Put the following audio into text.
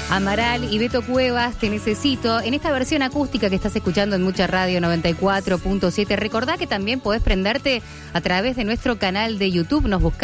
Amaral y Beto Cuevas, Te Necesito, en esta versión acústica que estás escuchando en Mucha Radio 94.7. Recordá que también podés prenderte a través de nuestro canal de YouTube, nos buscás